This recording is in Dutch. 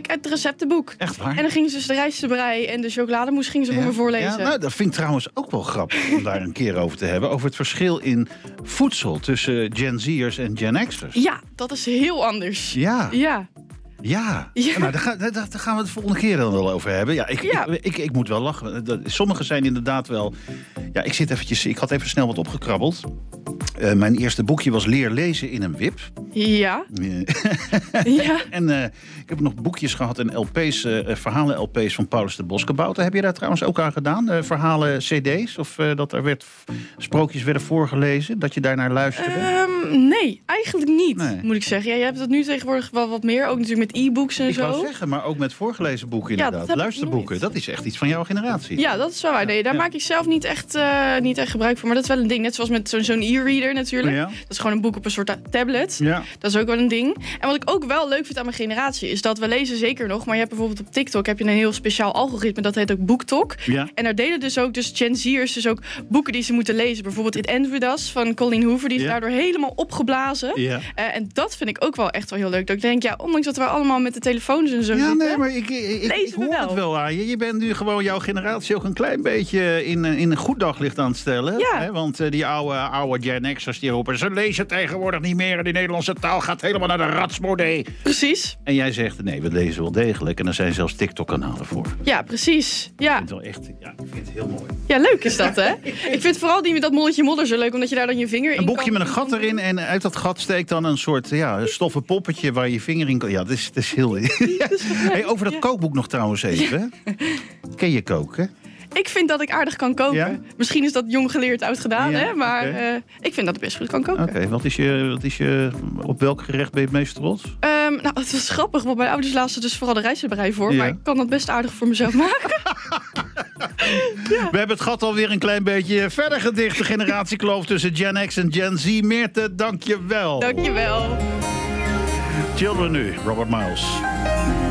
ik uit het receptenboek. Echt waar? En dan gingen ze dus de rijstbrei en de chocolademousse gingen ze voor me voorlezen. Ja, nou, dat vind ik trouwens ook wel grappig om daar een keer over te hebben. Over het verschil in voedsel tussen Gen Z'ers en Gen X'ers. Ja, dat is heel anders. Ja. Ja. Ja, Ja. Nou, daar gaan we het de volgende keer dan wel over hebben. Ja, ik moet wel lachen. Sommige zijn inderdaad wel... Ja, ik had even snel wat opgekrabbeld. Mijn eerste boekje was Leer lezen in een wip. Ja. Ja. En ik heb nog boekjes gehad en LP's, verhalen-LP's van Paulus de Boskabouter. Heb je daar trouwens ook aan gedaan? Verhalen CD's? Of dat er sprookjes werden voorgelezen? Dat je daarnaar luisterde? Nee, eigenlijk niet, Nee. moet ik zeggen. Ja, je hebt het nu tegenwoordig wel wat meer. Ook natuurlijk met e-books en Ik zo. wou zeggen, maar ook met voorgelezen boeken Ja, inderdaad. dat heb ik Luisterboeken, nooit. dat is echt iets van jouw generatie. Ja, dat is wel waar. Nee, daar maak ik zelf niet echt gebruik van. Maar dat is wel een ding. Net zoals met zo'n e-reader natuurlijk. Ja. Dat is gewoon een boek op een soort tablet. Ja. Dat is ook wel een ding. En wat ik ook wel leuk vind aan mijn generatie... is dat we lezen zeker nog... maar je hebt bijvoorbeeld op TikTok heb je een heel speciaal algoritme... dat heet ook BookTok. Ja. En daar delen dus ook Gen Z'ers dus ook boeken die ze moeten lezen. Bijvoorbeeld It Ends With Us van Colleen Hoover. Die is daardoor helemaal opgeblazen. Ja. En dat vind ik ook wel echt wel heel leuk. Dat ik denk, ja, ondanks dat we allemaal met de telefoons en zo Ja, zitten... nee, maar ik we hoor wel. het wel aan je. Je bent nu gewoon jouw generatie ook een klein beetje in een goed daglicht aan het stellen. Ja. Hè? Want die oude Gen X'ers die roepen... ze lezen tegenwoordig niet meer en die Nederlandse taal gaat helemaal naar de ratsmodee. Precies. En jij zegt, nee, we lezen wel degelijk. En er zijn zelfs TikTok-kanalen voor. Ja, precies. Ja. Ik vind het wel echt, ik vind het heel mooi. Ja, leuk is dat, hè? Ik vind vooral die met dat molletje modder zo leuk, omdat je daar dan je vinger in Een boekje kan met een gat erin en uit dat gat steekt dan een soort stoffen poppetje waar je vinger in kan. Ja, dat is heel... Hey, over dat kookboek nog trouwens even. Ken je koken? Ik vind dat ik aardig kan koken. Ja? Misschien is dat jong geleerd, oud gedaan, Ja, hè? Maar oké. ik vind dat ik best goed kan koken. Oké, op welk gerecht ben je het meest trots? Nou, het was grappig, want mijn ouders lazen dus vooral de rijstbrei voor. Ja. Maar ik kan dat best aardig voor mezelf maken. We hebben het gat alweer een klein beetje verder gedicht. De generatiekloof tussen Gen X en Gen Z. Meerte, dank je wel. Dankjewel. Children nu, Robert Miles.